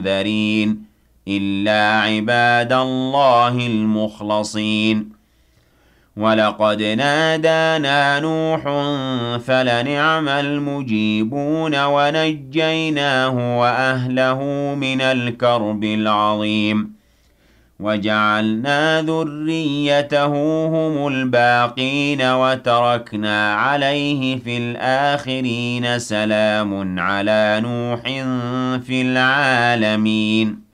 ذرين إلا عباد الله المخلصين ولقد نادانا نوح فلنعم المجيبون ونجيناه وأهله من الكرب العظيم وجعلنا ذريته هم الباقين وتركنا عليه في الآخرين سلام على نوح في العالمين